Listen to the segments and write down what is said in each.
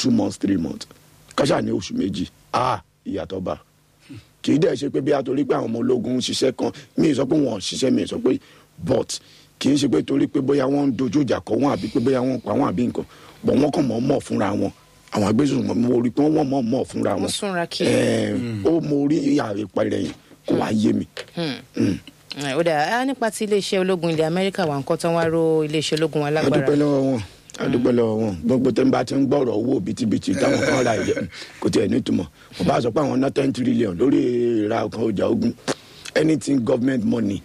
2 months 3 months káṣà ní oṣù méjì ìyàtọ̀ bá kì í dẹ̀ ṣe pé bí a torí pé àwọn ọmọ ológun ń ṣiṣẹ́ kan mi sọ pé wọ́n ṣiṣẹ́ mi sọ pé but kì í ṣe pé torí pé bóyá wọ́n ń dojú ìjà kọ wọ́n àbí pé bóyá wọ́n ń pa wọ́n àbí nǹkan bọ̀ wọ́n kàn mọ̀ fúnra wọn àwọn agbésùnmọ̀ mo rí pé wọ́n mọ̀ fúnra wọn ó mo rí ìparẹ́ yìí kò wá yé mi. ó dà nípa ti iléeṣẹ́ ológun ilẹ̀ Amẹ́ríkà wà nǹkan tán wá ró iléeṣẹ́ ológun wọn lágbára. adúpẹ́ lọ́wọ́ wọn gbogbo tẹ́ ń bá ti ń gbọ́rọ̀ owó bìtìbìtì táwọn kan ra ilẹ̀ kò tiẹ̀ nítumọ̀ wọ́n bá sọ pé àwọn ná 10 trillion lórí ìra ọkàn ọjà ogun anything government money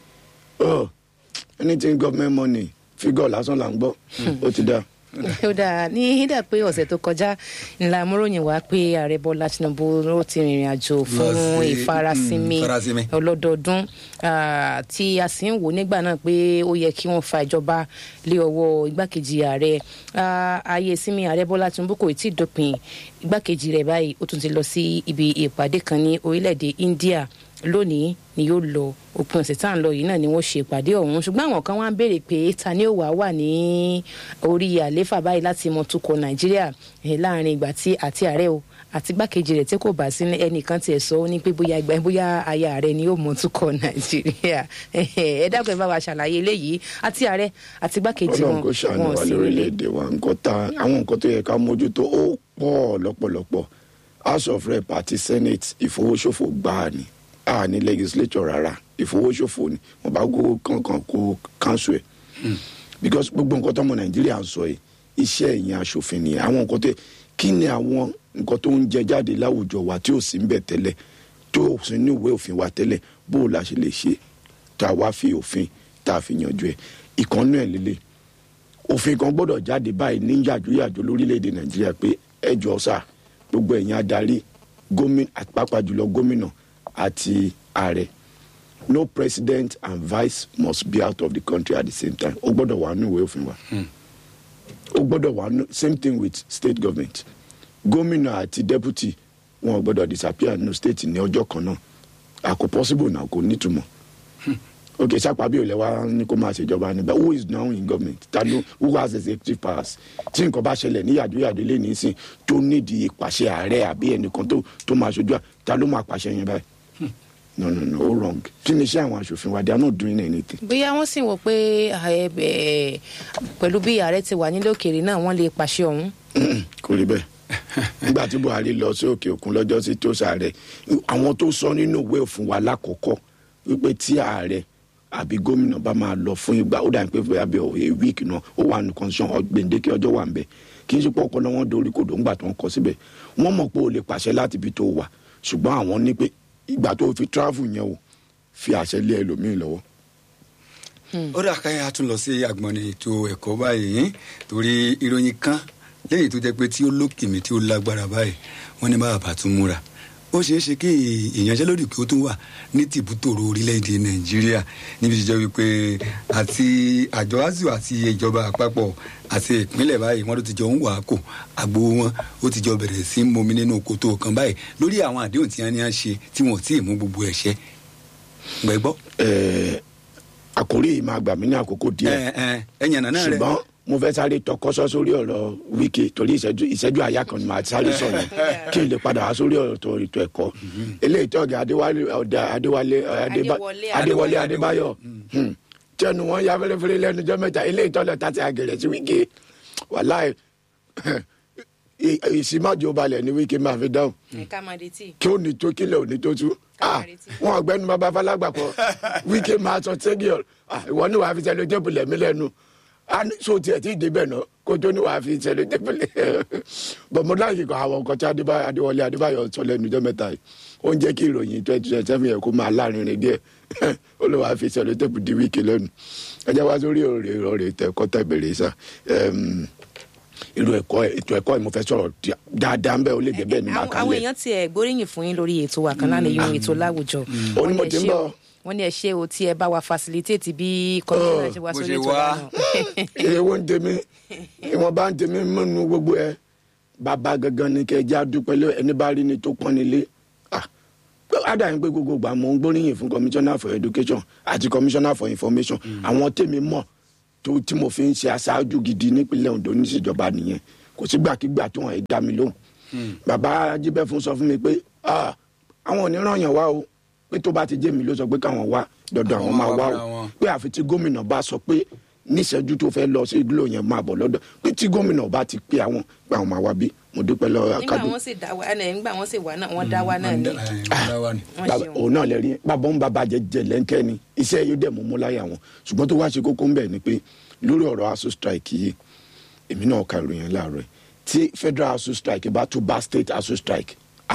figure lásán là ń gbọ́ ó ti dá. ó dáa ní ìdá pé ọ̀sẹ̀ tó kọjá ńlá múròyìn wá pé ààrẹ Bọ́lá Tinubu ó ti rìnrìn àjò fún ìfarasinmi ọlọ́dọọdún tí a sì ń wò nígbà náà pé ó yẹ kí wọ́n fa ìjọba lé ọwọ́ igbákejì ààrẹ ayé ìsinmi ààrẹ Bọ́lá Tinubu kò tí ì dópin igbákejì rẹ̀ báyìí ó tún ti lọ sí ibi ìpàdé kan ní orílẹ̀-èdè India lónìí ni yóò lọ òpin ọ̀sẹ̀ tá à ń lọ yìí náà ni wọ́n ṣe ìpàdé ọ̀hún ṣùgbọ́n àwọn kan wá ń béèrè pé ta ni ó wà ní orí àléfà báyìí láti mọ tukọ̀ Nàìjíríà láàrin ìgbà tí àti ààrẹ o àti gbákejì rẹ̀ tí kò bá sí ẹnìkan tiẹ̀ sọ ní pé bóyá aya ààrẹ ni yóò mọ tukọ̀ Nàìjíríà ẹ dákun ẹ bá wa ṣàlàyé eléyìí àti ààrẹ àti gbákejì wọn kò ṣàánú wa lórílẹ̀‐èdè wa àwọn nǹkan tó yẹ ká mójútó ó pọ̀ lọ́pọ̀lọpọ̀ House of Rep àti Senate ìfowóṣòfò gbáà ni ní legislature rárá ìfowóṣòfò ni wọn bá gbogbo kankan kó council ẹ because gbogbo nǹkan tó ọmọ Nàìjíríà ń sọ yìí iṣẹ́ ìyẹn aṣòfin ni àwọn nǹkan tó kí ni àwọn nǹkan tó ń jẹ jáde láwùjọ wa tí ò sí ń bẹ tẹ́lẹ̀ tó ò sí ní ìwé òfin wa tẹ́lẹ̀ bó o la ṣe lè ṣe tá a wá fi òfin tá a fi yanjú ẹ ìkànnú ẹ lélẹ̀ òfin kan gbọ́dọ̀ jáde báyìí ní yàjóyàjó lórílẹ̀‐èdè Nàìjíríà pé ẹ jọ sà gbogbo ẹ̀yin adarí gómìnà pàápàá jùlọ gómìnà àti ààrẹ no president and vice must be out of the country at the same time ó gbọ́dọ̀ wà nínú ìwé òfin wa ó gbọ́dọ̀ wà same thing with state government gómìnà àti deputy wọn gbọ́dọ̀ disappear nínú state ní ọjọ́ kan náà àkó possible náà kò nítumọ̀ ok sápàbí ò lẹ́wà ní kó máa ṣèjọba níbẹ̀ who is now in government tanu who has executive powers tí nǹkan bá ṣẹlẹ̀ ní yàjóyàjó lé ní sìn tó nídìí ìpàṣẹ ààrẹ àbí ẹnìkan tó máa ṣojú ta ló máa pàṣẹ yẹn báyìí no wrong kí ni iṣẹ́ àwọn aṣòfin wa they are not doing anything. bóyá wọ́n sì wò pé pẹ̀lú bí ààrẹ ti wà nílé òkèèrè náà wọ́n lè pàṣẹ ọ̀hún. kò rí bẹ́ẹ̀ nígbà tí Buhari lọ sí òkè òkun lọ́jọ́ sí tó sàárẹ̀ àwọn tó sọ nínú ìwé òfin wa lákọ̀ọ́kọ́ wípé tí ààrẹ àbí gómìnà bá máa lọ fún ìgbà ó dà pé fún abẹ́ a week náà ó wà ní constitution gbèǹdéke ọjọ́ wà ń bẹ̀ kì í ṣe pé ọpọlọ wọn dorí kodò ńgbà tó ń kọ síbẹ̀ wọ́n mọ̀ pé o lè pàṣẹ láti ibi tó wà ṣùgbọ́n àwọn ní pé ìgbà tó fi travel yẹn o fi àṣẹ lé ẹlòmíì lọ́wọ́. ó dà ká tún lọ sí àgbọ̀nrín ètò ẹ̀kọ́ báyìí torí ìròyìn kan lẹ́yìn tó jẹ́ pé tí ó lókìmí tí ó lágbára báyìí wọ́n ní bàbá tún múra ó ṣeé ṣe kí ìyanṣẹ́lódì kí ó tún wà ní tìbútòrò orílẹ̀-èdè Nàìjíríà níbi tí jẹ́ wípé àti àjọ ASUU àti ìjọba àpapọ̀ àti ìpínlẹ̀ báyìí wọ́n ló ti jọ ń wà á kò àgbo wọn ó ti jọ bẹ̀rẹ̀ sí momi nínú kòtò kan báyìí lórí àwọn àdéhùn tí wọ́n ní à ń ṣe tí wọ́n tí ì mú gbogbo ẹ̀ṣẹ́ gbẹ́gbọ́. àkórí yìí máa gbà mí ní àkókò díẹ̀ ṣùgbọ́n mo fẹ́ sáré tọkọsọ sórí ọ̀rọ̀ Wike torí ìṣẹ́jú àyà kan ni màá sáré sọ̀rọ̀ kí n lè padà wá sórí ọ̀rọ̀ ètò ẹ̀kọ́ eléyìí tó ọ̀gá Adéwọlé Adébáyọ̀ tẹnu wọn ya fẹ́rẹ́fẹ́rẹ́ lẹ́nu jọ́ mẹ́ta eléyìí tó lọ tàti àgẹ̀rẹ̀ sí Wike wàláì ìsìmájò balẹ̀ ní Wike máa fi dáhùn kí ó ní tó kílẹ̀ ò ní tó tú wọn ọ̀gbẹ́ni bàbá falágbàpọ̀ Wike máa sọ tẹ́gíọ̀l ìwọ ní wàá fi sẹ́lẹ̀ tẹ́bù lẹ̀mí lẹ́nu so tiẹ̀ tí ì débẹ̀ náà kó tó ní wàá fi sẹ́lẹ̀ tẹ́bù lẹ̀ bọ̀mọ́ láyé kan àwọn nǹkan tí Adéwọlé Adébáyọ̀ sọ lẹ́nu jọ́ mẹ́ta yìí ó ń jẹ́ kí ìròyìn 2027 yẹn kó máa láàrin díẹ̀ ó lè wàá fi sẹ́lẹ̀ tẹ́bù di Wike lẹ́nu ẹ jẹ́ wá sórí ọ̀rẹ́ tẹ̀kọ́ tẹ̀bẹ̀rẹ̀ sá ètò ẹ̀kọ́ yìí mo fẹ́ sọ̀rọ̀ dáadáa ń bẹ́ ó lè dé bẹ́ẹ̀ ni màá kálẹ̀. àwọn èèyàn tiẹ̀ gbóríyìn fún yín lórí ètò wa kan lánàá yóò ètò láwùjọ. ó ní mo ti ń bọ̀. wọ́n ní ẹ ṣe o tí ẹ bá wa facilitate bí kọ́míṣánná ṣe wá sórí ètò lánàá. èèwọ̀ ń tèmi ìwọ̀n bá ń tèmi mọ́nu gbogbo ẹ bàbá gangan ni kẹ́ ẹ já dúpẹ́ lé ẹni bá rí ni tó pọ́n nílé. ádàáyín pé gbogbo gbà mò ń gbóríyìn fún commissioner for education àti commissioner for information àwọn tèmi mọ̀ tí mo fi ń ṣe aṣáájú gidi nípínlẹ̀ Ondo níṣèjọba nìyẹn kò sígbàkigbà tí wọ́n ẹ̀ dá mi lóhùn. Bàbá Ajíbẹ́fún sọ fún mi pé àwọn ò ní ràn yàn wá o pé tó bá ti jẹ́ mi ló sọ pé káwọn wá dọ̀dọ̀ àwọn máa wá o pé àfi tí gómìnà bá sọ pé níṣẹ́jú tó fẹ́ lọ sí Glo yẹn máa bọ̀ lọ́dọ̀ pé tí gómìnà bá ti pé àwọn pé àwọn máa wá bí mo dúpẹ́ lọ́wọ́ akadu. nígbà wọ́n sì wá náà wọ́n dá wá náà ni. òun náà lẹ́rìí bàbá ń bàbá jẹ lẹ́ńkẹ́ ni iṣẹ́ yóò dẹ̀ mú láyà wọn ṣùgbọ́n tó wá ṣe kókó ń bẹ̀ ni pé lórí ọ̀rọ̀ ASUU strike yìí èmi náà ka ìròyìn láàárọ̀ tí federal ASUU strike bá tún bá state ASUU strike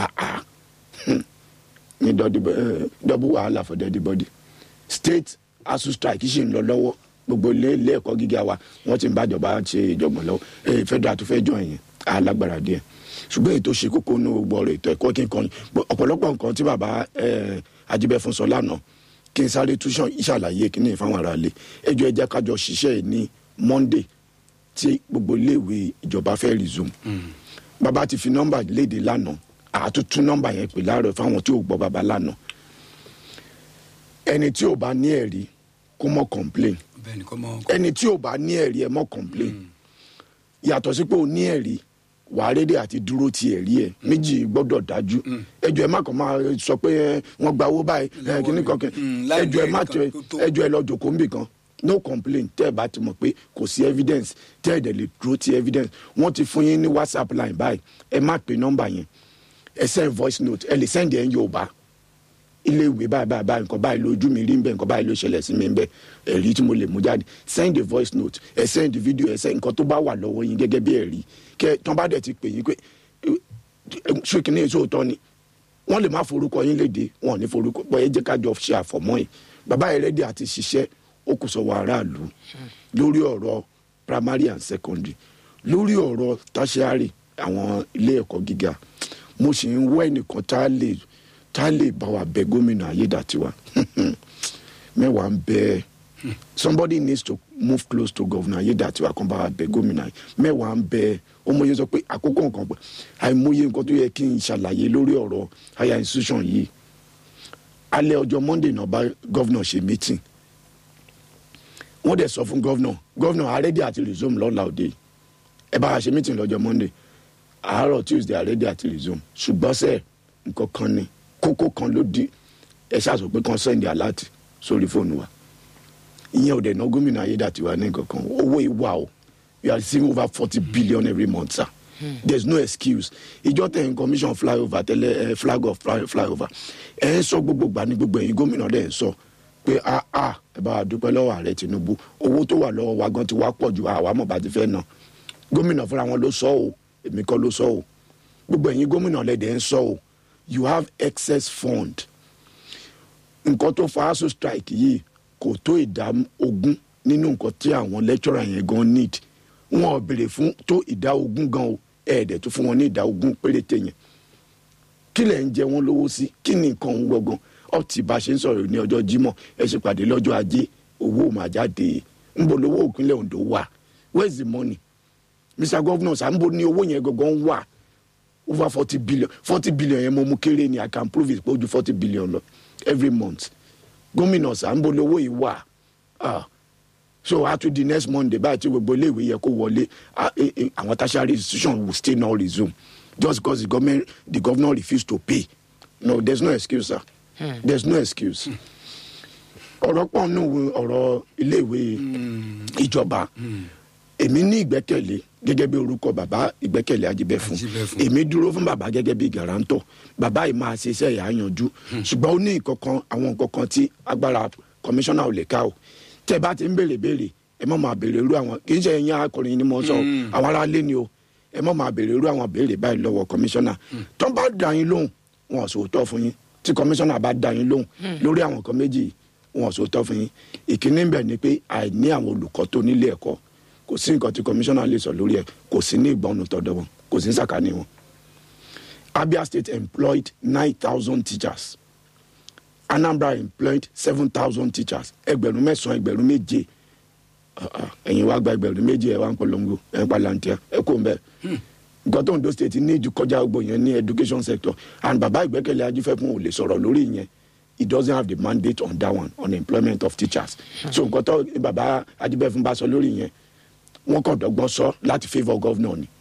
ní dọ́bù wàhálà for dead body state ASUU strike ṣì ń lọ lọ́wọ́ gbogbo ilé ẹ̀kọ́ gíga wa wọ́n ti ń bájọba ṣe ìjọ̀gbọ̀n lọ́wọ́ federal tó fẹ́ jọ yẹn alágbára díẹ̀ ṣùgbọ́n ètò ṣe kókó ní gbogbo ọ̀rọ̀ ètò ẹ̀kọ́ kí n kọ́ni ọ̀pọ̀lọpọ̀ nǹkan tí bàbá Ajíbẹ́fún sọ lánàá kí n sáré túṣàn ìṣàlàyé kí ní ìfáwọn ará ilé ẹjọ́ ẹjẹ́ kájọ ṣiṣẹ́ ní Monday tí gbogbo iléèwé ìjọba fẹ́ resume bàbá ti fi nọ́mbà léde lánàá àtúntún nọ́mbà yẹn pè láàárọ̀ fáwọn tí ò gbọ́ bàbá lánàá ẹni tí ò bá ní ẹ̀rí kó mọ́ complain ẹni tí ò bá ní ẹ̀rí ẹ mọ́ complain yàtọ̀ sí pé ò ní ẹ̀rí wàá rédè àti dúró ti ẹ̀rí ẹ̀ méjì gbọ́dọ̀ dájú ẹjọ́ ẹ má kàn máa sọ pé wọ́n gba owó báyìí kíní kankan ẹjọ́ ẹ lọ jòkó níbì kan no complain tẹ́ ẹ bá ti mọ̀ pé kò sí evidence tẹ́ ẹ dẹ̀ lè dúró ti evidence wọ́n ti fún yín ní WhatsApp line báyìí ẹ má pe nọ́mbà yẹn ẹ send voice note ẹ lè send ẹ̀ ń Yorùbá ilé ìwé báyìí nǹkan báyìí lójú mi rí ń bẹ nǹkan báyìí ló ṣẹlẹ̀ sí mi ń bẹ ẹ̀rí tí mo lè mú jáde send the voice note ẹ send the video ẹ send nǹkan tó bá wà lọ́wọ́ yín gẹ́gẹ́ bí ẹ̀rí kẹ tán bá dẹ̀ ti pè yín pé ṣé kìíní èso òótọ́ ni wọ́n lè má forúkọ yín léde wọn ò ní forúkọ bọ́ ẹ jẹ́ ká jọ ṣe àfọ̀mọ́ yìí bàbá yẹn rẹ́dí àti ṣiṣẹ́ ó kù sọ́wọ́ aráàlú lórí ọ̀rọ̀ primary and secondary lórí ọ̀rọ̀ tertiary àwọn ilé ẹ̀kọ́ gíga mo sì ń wá ẹnìkan tá a lè bá wa bẹ gómìnà Ayédàtiwa mẹ́wàá ń bẹ somebody needs to move close to governor Ayédàtiwa kan bá wa bẹ gómìnà mẹ́wàá ń bẹ ọmọye sọ pé àkókò nǹkan pẹ àìmọye nǹkan tó yẹ kí n ṣàlàyé lórí ọ̀rọ̀ higher institution yìí alẹ́ ọjọ́ Monday náà bá governor ṣe meeting wọ́n dẹ̀ sọ fún governor àrẹ́dí àti resume lọ́la òde ẹ bá wa ṣe meeting lọ́jọ́ Monday àárọ̀ Tuesday àrẹ́dí àti resume ṣùgbọ́n sẹ́ẹ̀ nǹkan kan ni kókó kan ló di ẹ ṣàṣọ pé kan send alert sórí fóònù wa ìyẹn ò dẹ̀ ná gómìnà Ayédàtiwa ní nǹkan kan owó ìwà o we are receiving over 40 billion every month sir there's no excuse ìjọ tẹ̀ ń commission flyover tẹ́lẹ̀ flag of flyover ẹ̀ ń sọ gbogbo gbà ní gbogbo ẹ̀yin gómìnà dẹ̀ ń sọ pé ẹ bá wa dúpẹ́ lọ́wọ́ ààrẹ Tinubu owó tó wà lọ́wọ́ wa gan ti wá pọ̀ ju àwa mọ̀ bá ti fẹ́ ná gómìnà fúnra wọn ló sọ o èmi kọ́ ló sọ o gbogbo ẹ̀yin gómìnà lẹ́dẹ̀ ń sọ o you have excess fund nǹkan tó fa ASUU strike yìí kò tó ìdá 20 nínú nǹkan tí àwọn lecturer yẹn gan need wọn ò béèrè fún tó ìdá 20 gan o ẹ̀ẹ́dẹ̀ tó fún wọn ní ìdá 20 péréte yẹn kí lẹ̀ ń jẹ wọn lówó sí kí ni nǹkan ń gbọ̀ngàn ọtí bá ṣe ń sọ̀rọ̀ ní ọjọ́ Jímọ̀ ẹ ṣe pàdé lọ́jọ́ Ajé owó máa jáde ń bo lówó ìpínlẹ̀ Ondo wà where is the money Mr. Governor sàmúbo ní owó yẹn gangan wà over 40 billion yẹn mo mú kéré ni I can prove it pé ó ju 40 billion lọ every month gómìnà sàmúbo lówó yìí wà so after the next Monday báyìí tí gbogbo iléèwé yẹ kó wọlé àwọn tertiary institution will still not resume just because the governor refused to pay no there's no excuse sir there's no excuse ọ̀rọ̀ pọ̀ nù ọ̀rọ̀ iléèwé ìjọba èmi ní ìgbẹ́kẹ̀lé gẹ́gẹ́ bí orúkọ bàbá ìgbẹ́kẹ̀lé Ajíbẹ́fún èmi dúró fún bàbá gẹ́gẹ́ bí guarantor bàbá yìí máa ṣe iṣẹ́ ìyá yanjú ṣùgbọ́n ó ní àwọn nǹkan kan tí agbára commissioner ò lè ká o tẹ́ bá ti ń béèrè ẹ má máa béèrè irú àwọn kì í ṣe ẹ̀yin akọrin ni mo sọ àwọn ará lé ni o ẹ má máa béèrè irú àwọn béèrè báyìí lọ́wọ́ commissioner tó bá dá yín lóhùn wọn ò sòótọ́ fún yín tí commissioner bá dá yín lóhùn lórí àwọn nǹkan méjì wọn ò sòótọ́ fún yín ìkíní ń bẹ ni pé àìní àwọn olùkọ́ tó nílé ẹ̀kọ́ kò sí nǹkan tí commissioner lè sọ lórí ẹ̀ kò sí ní ìgbọ́nù tọ́dọ̀ wọn kò sí sàkání wọn. Abia State employed 9,000 teachers Anambra employed 7,000 teachers 7,000 ẹ̀yin wá gba 7,000 ẹ̀ wá ń polongo ẹ̀ ń palantia ẹ̀ kò ń bẹ̀. nǹkan tó Ondo State ní ìdí kọjá gbogbo yẹn ní education sector and bàbá ìgbẹ́kẹ̀lé Ajíbẹ́fún ò lè sọ̀rọ̀ lórí yẹn he doesn't have the mandate on that one on employment of teachers so nǹkan tó bàbá Ajíbẹ́fún bá sọ lórí yẹn wọ́n kàn dọ́gbọ́n sọ láti favour governor ni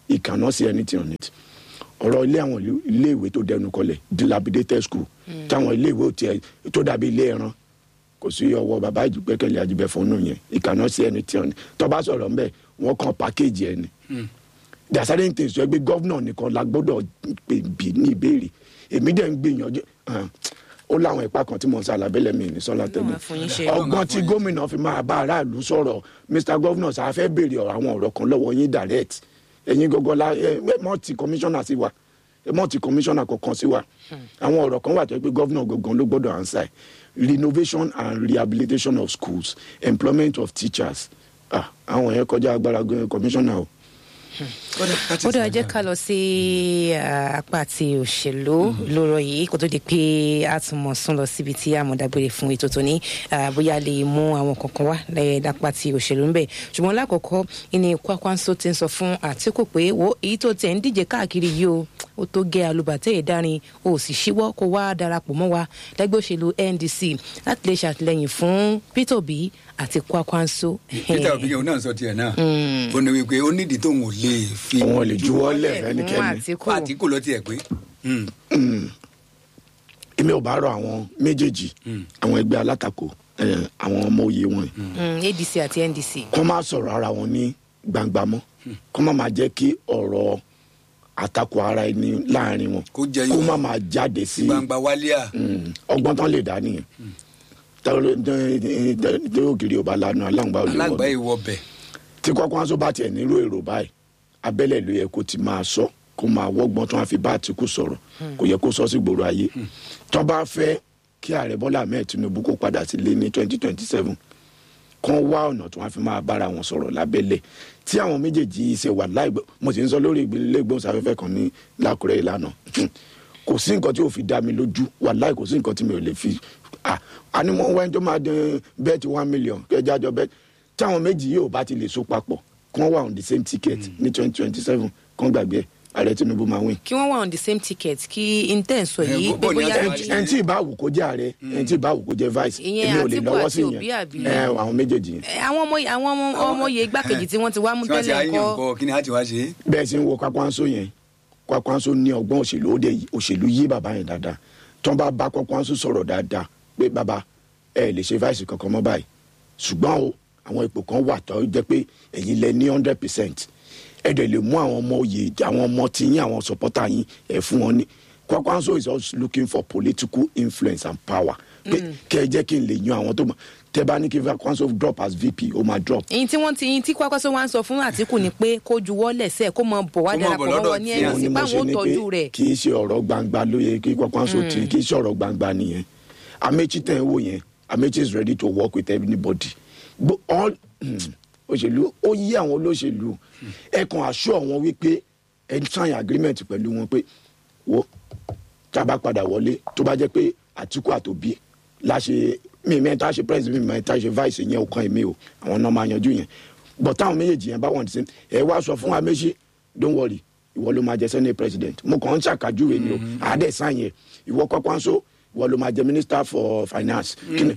he cannot see anything on it. ọ̀rọ̀ ilé àwọn ilé ìwé tó dẹnu kọlẹ̀ dilapidated school táwọn ilé ìwé tó dàbí ilé ẹran kò sí ọwọ́ bàbá ìgbẹ́kẹ̀lé Àjíbẹ́ fún yẹn he cannot see anything on it. tó bá sọ̀rọ̀ mbẹ́ wọ́n kàn package ẹ̀ ni. there are certain things tó yẹ pé gọ́vnà nìkan la gbọ́dọ̀ bí ní ìbéèrè èmi dẹ̀ ń gbìyànjú ó láwọn ipa kan tí mo ń sá lábẹ́lẹ̀ mi ní sọ́lá tẹ́lẹ̀ ọgbọ́n tí gómìnà fi máa bá aráàlú sọ̀rọ̀ Mr. Governor sá fẹ́ béèrè àwọn ọ̀rọ̀ kan lọ́wọ́ yín direct ẹ̀yin gọ́gọ́lá mọ́tì commissioner sí wa mọ́tì commissioner kọ̀ọ̀kan sí wa àwọn ọ̀rọ̀ kan wà tó yẹ pé gómìnà gangan ló gbọ́dọ̀ answer renovation and rehabilitation of schools employment of teachers àwọn yẹn kọjá agbára commissioner o. ó dáa jẹ́ ká lọ sí apá ti òṣèlú lórọ̀ yìí kó tó di pé a tún mọ̀ sún lọ síbi tí a mọ̀ dágbére fún ètò tó ní bóyá lè mú àwọn kankan wá lápá ti òṣèlú ń bẹ̀ ṣùgbọ́n lákọ̀ọ́kọ́ ìní Kwakwanso ti ń sọ fún Àtíkù pé wo èyí tó tẹ̀ ń díje káàkiri yìí o ó tó gẹ alùbàtẹ́ ìdárin o sì ṣíwọ́ kó wá darapọ̀ mọ́ wa lẹ́gbẹ́ òṣèlú NDC láti lè ṣàtìlẹ́yìn fún Peter Obi àti Kwakwanso. Peter Obi yẹn náà sọ tiẹ̀ náà ó ní wípé ó nídìí tóun ò lè fi wọn lè juwọ́ lẹ̀ fẹ́nikẹ́ni Àtíkù lọ tiẹ̀ pé. èmi ò bá rọ àwọn méjèèjì àwọn ẹgbẹ́ alátakò àwọn ọmọ òye wọn ADC àti NDC kọ́ máa sọ̀rọ̀ ara wọn ní gbangba mọ́ kọ́ máa jẹ́ kí ọ̀rọ̀ àtakò ara ẹni láàrin wọn kó máa jáde sí gbangba wálíà ọgbọ́n tán lè dá nìyẹn tí ògiri ò bá lanu aláǹgbá ìwọ bẹ̀. tí Kwakwanso bá tiẹ̀ nílò èrò báyìí abẹ́lẹ̀ ló yẹ kó ti máa sọ kó máa wọ́gbọ́n tó wá fi bá Àtíkù sọ̀rọ̀ kò yẹ kó sọ sí gbòòrò ayé tó bá fẹ́ kí ààrẹ Bọ́lá Ahmed Tinubu kó padà sílé ní 2027 kán wá ọ̀nà tó wá fi máa bára wọn sọ̀rọ̀ lábẹ́lẹ̀ tí àwọn méjèèjì ṣe wà láìgbọ́ mo sì ń sọ lórí ilé ìgbóhùnsáfẹ́fẹ́ kan ní Lákùrẹ́ ìlànà kò sí nǹkan tí ò fi dá mi lójú wà láì kò sí nǹkan tí mi ò lè fi àní mo wẹ́n tó máa dín bẹ́ẹ̀tì 1 million kẹjá jọ bẹ́ẹ̀ táwọn méjì yóò bá ti lè so papọ̀ kán wà on the same ticket ní 2027 kán gbàgbé ààrẹ Tinubu máa win. kí wọ́n wà on the same ticket kí intenso yìí pé bóyá ẹni tí ìbáwò kó jẹ́ ààrẹ ẹni tí ìbáwò kó jẹ́ vice èmi ò lè lọ́wọ́ sí yẹn àwọn méjèèjì yẹn. àwọn ọmọ yẹ igbákejì tí wọ́n ti wá mú tẹ́lẹ̀ ńkọ́. kí ni a ti wá ṣe. bẹ́ẹ̀ sì ń wo Kwakwanso yẹn Kwakwanso ní ọgbọ́n òṣèlú ó dé òṣèlú yí bàbá yẹn dáadáa tó ń bá Kwakwanso sọ̀rọ̀ dáadáa pé bàbá ẹ lè ṣe vice kankan mọ́ báyìí ṣùgbọ́n o àwọn ipò kan wà tó jẹ́ pé ẹ̀yin lẹ ní 100% ẹ dẹ̀ lè mú àwọn ọmọ òye àwọn ọmọ tí yín àwọn supporter yín ẹ fún wọn ní. Kwakwanso is also looking for political influence and power pé kẹ́ ẹ jẹ́ kí n lè yan àwọn tó mọ̀ tẹ́ bá ní kí Kwakwanso drop as VP ó máa drop. èyí tí Kwakwanso wá ń sọ fún Àtíkù ni pé kó juwọ́ lẹ́sẹ̀ kó mọ bọ̀ wá darapọ̀ mọ́ ní NDC báwọn ó tọ́jú rẹ̀. kì í ṣe ọ̀rọ̀ gbangba ló yẹ kí Kwakwanso tí kì í ṣe ọ̀rọ̀ gbangba nìyẹn Amechi tẹ̀ ń wò yẹn Amechi is ready to work with anybody all òṣèlú ó yí àwọn olóṣèlú ẹ kàn aṣọ wọn wípé ẹ sign agreement pẹ̀lú wọn pé wo tá a bá padà wọlé tó bá jẹ́ pé Àtíkù àtòbí láṣẹ mímẹ́ tá a ṣe president mímẹ́ tá a ṣe vice yẹn ò kàn èmi o àwọn náà máa yanjú yẹn but táwọn méjèèjì yẹn bá wọ́n ti sẹ́ ẹ wá sọ fún Amechi don't worry ìwọ ló máa jẹ senate president mo kàn ń ṣàkájúwe ni o àádẹ́ sign yẹn ìwọ Kwakwanso ìwọ ló máa jẹ minister for finance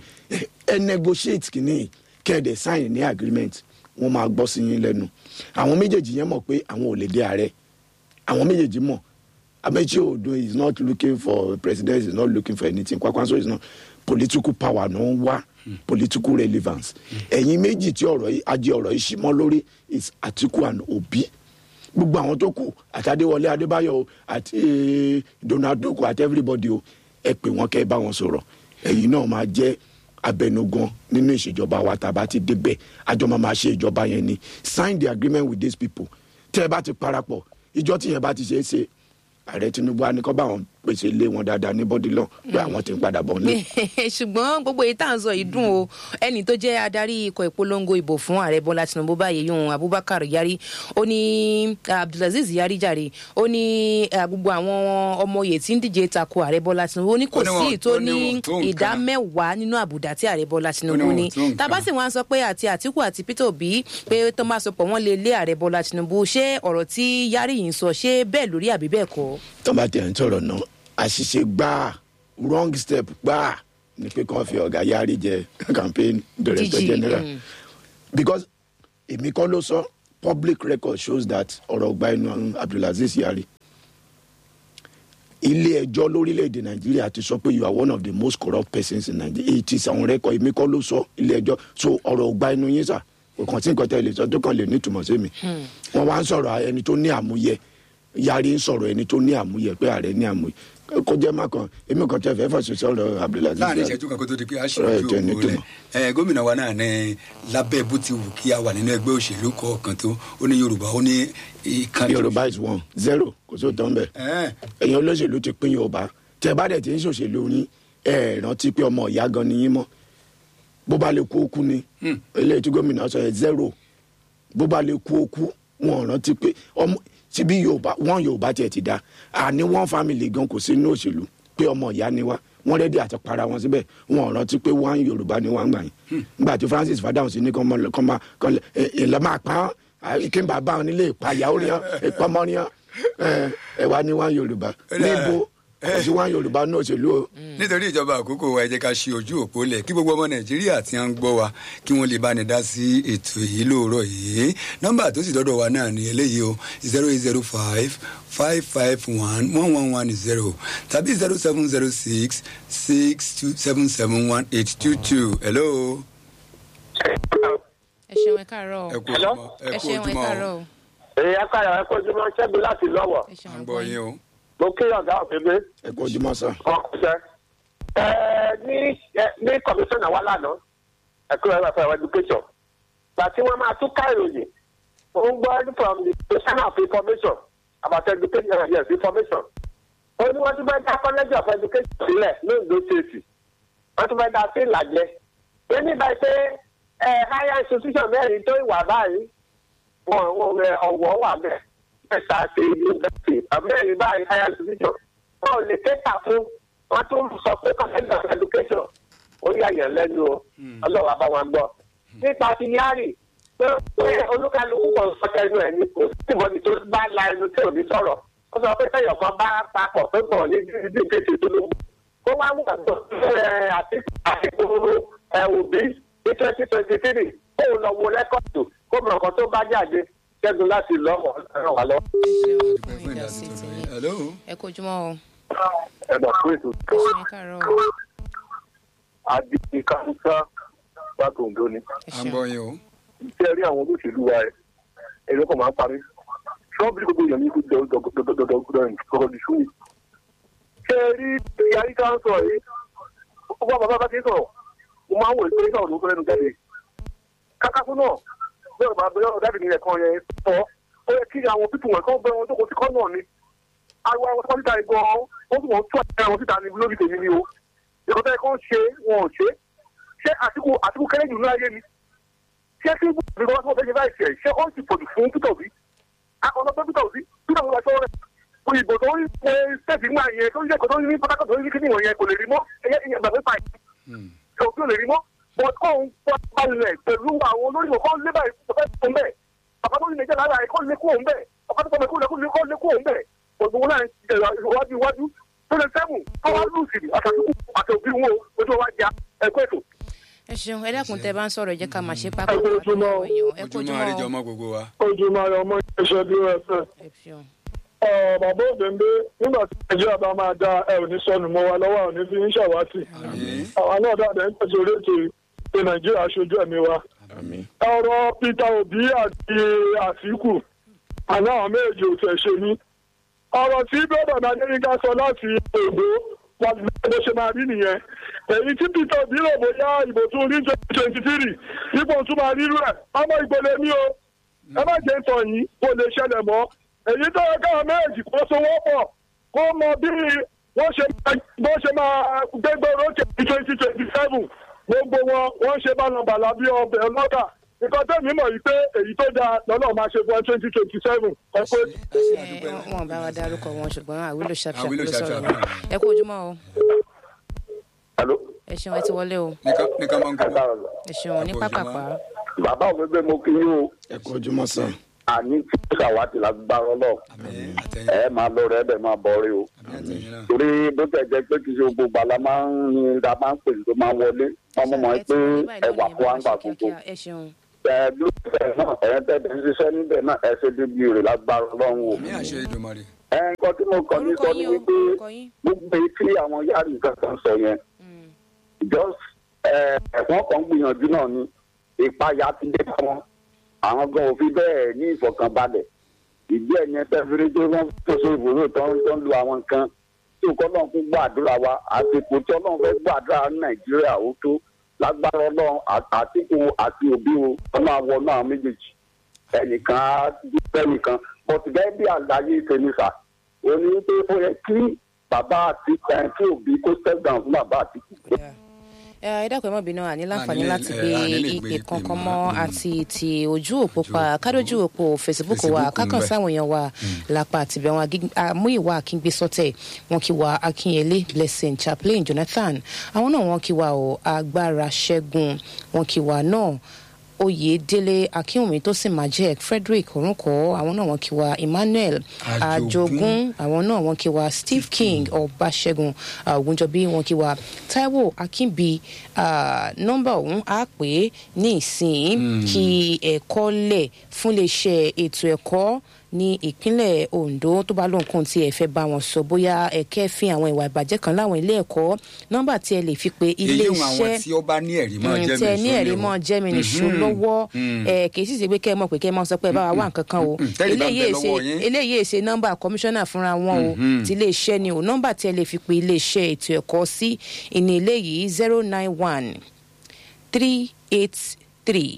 ẹ negotiate kìíní kẹ́ẹ̀dẹ̀ sign ní agreement wọ́n máa gbọ́ sí yín lẹ́nu àwọn méjèèjì yẹn mọ̀ pé àwọn ò lè dé ààrẹ àwọn méjèèjì mọ̀ Amechi Odo is not looking for president, is not looking for anything. Kwakwanso is not political power no wá political relevance ẹ̀yin méjì tí ọ̀rọ̀ yìí ajé ọ̀rọ̀ yìí ṣì mọ́ lórí is Àtíkù and Obi gbogbo àwọn tó kù àti Adéwọlé Adébáyọ̀ àti Donald Duku àti everybody o ẹ pè wọ́n kẹ́ ẹ bá wọn sọ̀rọ̀ ẹ̀yin náà máa jẹ́ abẹnugan nínú ìṣèjọba wa tàbá ti débẹ̀ àjọ máa ṣe ìjọba yẹn ni sign the agreement with these people tẹ́ ẹ bá ti parapọ̀ ìjọ tí yẹn bá ti ṣe é ṣe ààrẹ Tinubu á ní kọ́ bá wọn pèsè ilé wọn dáadáa ní bọ́dílọ́ pé àwọn ti ń padà bọ̀ nílé. ṣùgbọ́n gbogbo èyí tá à ń sọ yìí dùn o ẹni tó jẹ́ adarí ikọ̀ ìpolongo ìbò fún ààrẹ Bọ́lá Tinubu báyìí yún Abubakar Yari ó ní Abdulaziz Yari jàre ó ní gbogbo àwọn ọmọye tí ń díje tako ààrẹ Bọ́lá Tinubu ó ní kò sí tó ní ìdá 10 nínú àbùdá tí ààrẹ Bọ́lá Tinubu ní tàbá sì wọ́n sọ pé àti Àtíkù àti Peter Obi pé tó máa sọ pọ̀ wọ́n lè lé ààrẹ Bọ́lá Tinubu ṣé ọ̀rọ̀ tí Yari yìí ń sọ ṣé bẹ́ẹ̀ lórí àbí bẹ́ẹ̀ kọ́. tó bá tẹ̀ ń sọ̀rọ̀ náà àṣìṣe gbáà wrong step gbáà ni pé kàn fi ọ̀gá Yari jẹ campaign director general because èmi kọ́ ló sọ public record shows that ọ̀rọ̀ ọgbà inú Abdulaziz Yari ilé ẹjọ́ lórílẹ̀‐èdè Nàìjíríà ti sọ pé you are one of the most corrupt persons in Nigeria. It is àwọn rẹ́kọ̀ èmi kọ́ ló sọ ilé ẹjọ́ so ọ̀rọ̀ ọgbà inú yín sà òkàn tí nǹkan tẹ́ lè sọ tó kàn lè nítumọ̀ sí mi wọ́n wá ń sọ̀rọ̀ ẹni tó ní àmúyẹ Yari ń sọ̀rọ̀ ẹni tó ní àmúyẹ pé ààrẹ ní àmúyẹ kó jẹ́ má kan èmi kan tẹ́ fẹ́ fọ̀sùn sọ̀rọ̀ Abdulaziz Yari. láàrin ìṣẹ́jú kan kó tó di pé a ṣe ojú òkú rẹ̀ gómìnà wa náà ní lábẹ́ bó ti wù kí a wà nínú ẹgbẹ́ òṣèlú kọ̀ọ̀kan tó ó ní Yorùbá ó ní ìkànnì. Yorùbá is 1-0 kò sóò tán bẹ́ẹ̀ ẹ̀yin olóṣèlú ti pín Yorùbá tẹ́ bá dẹ̀ ti ń ṣòṣèlú yín rántí pé ọmọ ìyá gan ni yín mọ́ bó bá lè kú ó kú ni eléyìí tí gómìnà sọ 0 bó bá lè kú ó kú wọn rántí pé ọmọ síbí Yorùbá tiẹ̀ ti dá àní one family gan kò sí inú òṣèlú pé ọmọ ìyá ni wá wọn rẹ́dí àti para wọn síbẹ̀ wọn rántí pé one Yorùbá ni wọ́n ń gbà yín nígbà tí Francis Fádáhùn sí ní kọ́ ilẹ̀ máa pa kí n bá bá wọn nílé ìpayà ó ríyan ìpamọ́ríyan ẹ wá ní one Yorùbá níbo kò sí one Yorùbá ní òṣèlú o. nítorí ìjọba àkókò wa ẹ jẹ́ ká ṣí ojú òpó lẹ̀ kí gbogbo ọmọ Nàìjíríà tí wọ́n ń gbọ́ wa kí wọ́n lè bá ní dá sí ètò yìí lóòrọ̀ yìí nọ́mbà tó sì dọ́dọ̀ wa náà ní eléyìí o 0805-551-1110 tàbí 0706-6277-1822. hello. ẹ ṣeun ẹ káàárọ̀ ẹ kú ojúmọ́ ẹ ṣeun ẹ káàárọ̀ ẹ káàárọ̀ ẹ kó ojúmọ́ Ṣẹ́gun láti Lọ́wọ̀. ẹ ṣeun à ń gbọ́ yín o. mo kí ọ̀gá òfìgbé. ẹ kó ojúmọ́ sà. ọkùnrin ní kọmíṣánná wa lánàá ẹ̀kọ́ ẹ̀rọ ẹ̀fọ́ education gbàtí wọ́n máa tún ká ìròyìn ó ń gbọ́ from the commissioner of information about education yes information ó ní wọ́n tún fẹ́ dá college of education sílẹ̀ lóògbé ṣèṣì wọ́n tún fẹ́ dá sí Ìlàjẹ ó ní báyìí pé higher institution mẹ́rin tó ìwà báyìí wọn ọ̀wọ́ wà bẹ́ẹ̀ ẹ̀ka ṣe university mẹ́rin báyìí higher institution wọn ò lè kẹ́ta fún wọn tún sọ pé college of education ó yà yàn lẹ́nu o ọlọ́wà bá wọn gbọ́ nípa ti Yari pé olúkálukú kan sọ ẹnu ẹ̀ ní kò sí ìbọn tó bá la ẹnu tí ò ní sọ̀rọ̀ ó sọ pé sẹ́yọ̀ kan bá papọ̀ pé bọ̀ ní dídí kéde tó ló kó wá mú àgbọ̀ àtìkù Òbí ní 2023 kó lọ wo rẹ́kọ̀dù kó mọ̀ nǹkan tó bá jáde Ṣẹ́gun láti Lọ́wọ́ ràn wá lọ́wọ́. ẹ kó ojúmọ́ o. ẹ bọ̀ fún ètò. ẹ ṣeun ẹ káàárọ̀ o. àdìsí káńsá bákan òǹdó ni. à ń gbọ́ yín o. iṣẹ́ rí àwọn olóṣèlú wa ẹ̀ ẹ̀rọ kan máa ń parí ṣọ́ọ̀bù gbogbo èèyàn ní ikú dọ̀gọ̀dọ̀ ṣúni. ṣé rí Yari ká ń sọ yìí ó bá bàbá bá ti sọ̀rọ̀ mo máa ń wò ìpínlẹ̀ náà ló fẹ́ lẹ́nu jáde. kákákú náà bẹ́ẹ̀ bá bẹ́ẹ̀ ọ̀dà ìdílé kan yẹn sọ ó yẹ kí àwọn pípù wọn kọ́ bẹ́ẹ̀ wọn tó kó sí kọ́ náà ni. ariwo àwọn sọ́ọ́ síta ìgbọ́ ó sì wọ́n tún àwọn síta ní lórí tèmi ni o. ìkọ́tà ẹ̀kọ́ ń ṣe wọn ò ṣe ṣé àtìkù kéré jù ní ayé ni ṣé kí ìgbìmọ̀ wọn fẹ́ ṣe báyìí ṣe ṣé ó ti pọ̀jù fún Peter Obi akọ̀nà pé Peter Obi Peter Obi wá sọ́wọ́ rẹ̀ fún ìbò tó ń ṣe ṣẹ́ẹ̀tì ńlá yẹn tó ń jẹ́ kó tó ń ní pátákó tó ń ní kíní ìwọ̀n kò lè rí mọ́ ẹ̀yẹ ìgbàgbé pa ẹ̀ òbí ò lè rí mọ́ but kó ń balẹ̀ pẹ̀lú àwọn olóyìnbó kó lé báyìí tó fẹ́ tó ń bẹ̀ bàbá tó ń lè jẹ́ lára ẹ̀ kó lé kó ń bẹ̀ ọ̀pá tó kọ́ lé kó ń bẹ̀ gbogbo wọn náà iwájú tó lè sẹ́mù tó wá lùsì àtàkùn àti òbí wọn ojú wa já ẹ̀kọ́ ètò. ẹ ṣeun ẹ dákun tẹ́ bá ń sọ̀rọ̀ ẹ jẹ́ ká máa ṣe pápá ojúmọ́ àríjọ ọmọ gbogbo wa. ojúmọ́ àrẹ ọmọ ìṣẹ́ bí wọ́n fẹ́. bàbá òbẹ̀ǹbẹ̀ nígbà tí Nàìjíríà bá máa da ẹ ò ní sọnù mọ́ wa lọ́wọ́ òní fi ń ṣàwátì. àwa náà dáadáa ń tẹ̀sí orí ètò pé Nàìjíríà aṣojú ẹ̀mí wa. ọ̀rọ̀ Peter Obi àti Àtíkù àná àwọn méjì ò tẹ̀ ṣe ní. ọ̀rọ̀ tí bẹ́ẹ̀ Adéyínká sọ láti Èkó wọn ló ṣe máa rí nìyẹn èyí tí Peter Obi rò bóyá ìbò tún ní 2023 ipò tún máa rírú ẹ̀ ọmọ ìgbòlè ní o ẹ má jẹ́ ìtàn yìí kò lè ṣẹlẹ̀ mọ́ èyí tó yẹ káwọn méjì kó sowọ́ pọ̀ kó mọ bí wọ́n ṣe máa gbégbé orókè ní 2027 gbogbo wọ́n ṣe bálabàlà bí ọbẹ̀ ọlọ́kà nǹkan tẹ́mi mọ̀ yìí pé èyí tó dáa lọ́nà máa ṣe fún 2027 ẹ pé. wọn bá wa dárúkọ wọn ṣùgbọ́n àwílò ṣàpṣàpù ló sọ̀rọ̀ ẹ kú ojúmọ́ o. ẹ ṣeun ẹ ti wọlé o. nìkan máa ń kọ́. ẹ ṣeun ní pápápá. bàbá òun gbé mo kí yín o. ẹ kú ojúmọ́ sàn. àní tí ṣàwátì lágbára lọ ẹ máa lọ rẹ ẹ bẹ máa bọ rí o torí bó tẹ jẹ pé kì í ṣe gbogbo àlá máa ń ní ra máa ń pè tó máa ń wọlé wọn mọ̀ mọ́ pé ẹwà kó wá ń gbà gbogbo náà tẹ̀lé ń ṣiṣẹ́ níbẹ̀ náà ẹ ṣe débi rẹ̀ lágbára ọlọ́run o. ní àṣẹ Èdùmàrè. nǹkan tí mo kàn ní sọ ni wípé gbogbo etí àwọn yàrá nǹkan kan sọ yẹn just wọ́n kàn ń gbìyànjú náà ni ìpayà ti dé bá wọn àwọn gan òfin bẹ́ẹ̀ ní ìfọ̀kànbalẹ̀ ìdí ẹ̀ ní tẹ́fẹ́rẹ́ tó wọ́n tó so ìwòrò tó ń lo àwọn nǹkan tí òkú ọlọ́run fún gbàdúrà wa àsìkò tí ọlọ́run fẹ́ gbàdúrà Nàìjíríà ó tó lágbára ọlọ́run Àtíkù àti Òbí o wọ́n máa wọnú àwọn méjèèjì ẹnìkan á dúpẹ́ nìkan bọ̀tù gẹ́gẹ́ bí àlàyé tẹ̀mísà ó ní pé ó yẹ kí bàbá àti kí Òbí kó step down fún bàbá Àtíkù. ẹ dákun ẹ mọ̀ bínú àní láǹfààní láti gbé ìpè kankan mọ́ àti ti ojú òpó pa kádójú òpó Facebook wa kákan sáwọn èèyàn wa lápá àtibẹ̀ wọn Múyìwá Akíngbésọ́tẹ̀ wọn kí wa Akínyẹlé Blessing Chaplain Jonathan àwọn náà wọn kí wa o Agbára Ṣẹ́gun wọn kí wa náà Oyèdélé Akínwùmí tó sì máa jẹ́ Frederick Orúnkọ àwọn náà wọn kí wa Emmanuel Àjogún àwọn náà wọn kí wa Steve King Ọbaṣẹ́gun Ògúnjọbí wọn kí wa Táíwò Akínbí nọ́mbà ọ̀hún á pè é ní ìsìn kí ẹ̀kọ́ lẹ̀ fún iléeṣẹ́ ètò ẹ̀kọ́ ní ìpínlẹ̀ Ondo tó bá lóun kún tí ẹ fẹ́ bá wọn sọ bóyá ẹ kẹ́fín àwọn ìwà ìbàjẹ́ kan láwọn ilé ẹ̀kọ́ nọ́mbà tí ẹ lè fi pe iléeṣẹ́ àwọn tí ó bá ní ẹ̀rí mọ́ jẹ́mi nìṣó lọ́wọ́ kì í sì ṣe pé kẹ́ ẹ mọ̀ pé kẹ́ ẹ mọ̀ sọ pé ẹ bá wa wá nǹkan kan o eléyìí ṣe nọ́mbà kọmíṣánná fúnra wọn o ti iléeṣẹ́ ni o nọ́mbà tí ẹ lè fi pe iléeṣẹ́ ètò ẹ̀kọ́ sí ìní eléyìí 091 383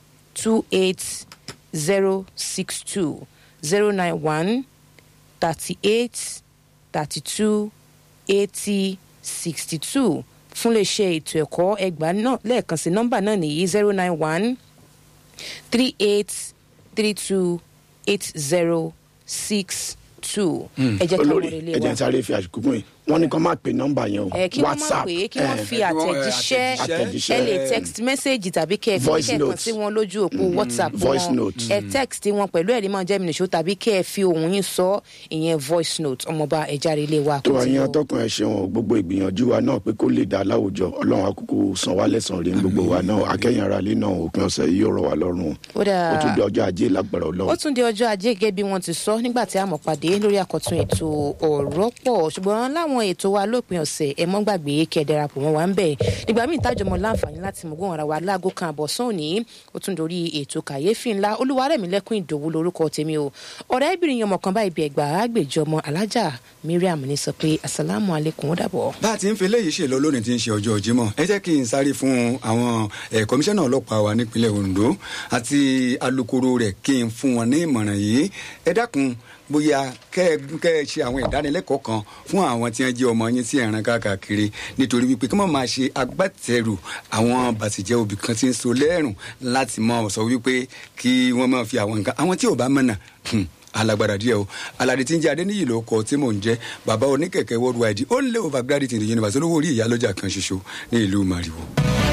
28062 091 38 32 80 62 fún iléeṣẹ́ ètò ẹ̀kọ́ ẹgbàá náà lẹ́ẹ̀kan sí nọ́mbà náà nìyí 091 38 32 80 62. ẹ jẹ́ ká wọlé ilé wa. ẹ jẹ́ sáré fi àsìkò kún yìí wọ́n ní kó má pe nọ́mbà yẹn o WhatsApp kí wọ́n fi àtẹ̀jíṣẹ́ ẹ lè text message tàbí kẹ́ ẹ fi kẹ́ẹ̀kan sí wọn lójú òpó WhatsApp wọn ẹ text wọn pẹ̀lú ẹ̀rí mọ́ jẹ́mi nìṣó tàbí kẹ́ ẹ fi ohùn yín sọ ìyẹn voice note ọmọọba ẹ̀járe ilé wa. tó àyàn atọ́kùn ẹ̀ ṣeun gbogbo ìgbìyànjú wa náà pé kó lè dá láwùjọ Ọlọ́run àkókò san wá lẹ́san rí gbogbo wa náà akẹ́yìn ara lé náà òpin ọ̀sẹ̀ yìí ọ̀rọ̀ wa lọ́rùn ó tún di ọjọ́ ajé lágbára Ọlọ́run. ó tún di ọjọ́ ajé gẹ́gẹ́ bí wọ́n ti sọ nígbà tí a mọ̀ pàdé lórí àkọ́tún ètò ọ̀rọ̀ pọ̀ ṣùgbọ́n láwọn ètò wa lópin ọ̀sẹ̀ ẹ mọ́ gbàgbé kẹ́ ẹ darapọ̀ mọ́ wa ń bẹ̀ nígbà míì tájọmọ láǹfààní láti mọ̀gbọ́n ara wa láago kan àbọ̀ sán òní ó tún dorí ètò kàyéfì ńlá Olúwarẹ̀mílẹ́kùn Ìdòwú lórúkọ tèmi o ọ̀rẹ́bìnrin ọmọ kan báyìí bí ẹgbàá àgbèjọ ọmọ alájà Mariam ní sọ pé asalaamu aleykum ó dàbọ̀. bá a ti ń fi eléyìí ṣe lọ lónìí tí ń ṣe ọjọ́ Jímọ̀ ẹ jẹ́ kí n sáré fún àwọn kọmíṣánná ọlọ́pàá wa nípínlẹ̀ Ondo àti alukoro rẹ̀ kí n fún wọn ní ìmọ̀ràn yìí ẹ dákun bóyá kẹ́ ẹ ṣe àwọn ìdánilẹ́kọ̀ọ́ kan fún àwọn tí wọ́n jẹ́ ọmọ yín tí ẹ̀ràn káàkiri nítorí wípé kí wọ́n máa ṣe agbátẹrù àwọn bàtìjẹ́ òbí kan tí ń so lẹ́rùn láti máa sọ wípé kí wọ́n máa fi àwọn nǹkan àwọn tí ò bá mọ̀nà alágbára díẹ̀ o aládé tí ń jẹ́ Adéníyì ló kọ tí mò ń jẹ́ bàbá oníkẹ̀kẹ́ worldwide ó ń lé overgraduate in the universe olówó orí ìyálọ́jà kan ṣoṣo ní ìlú Màrìwò.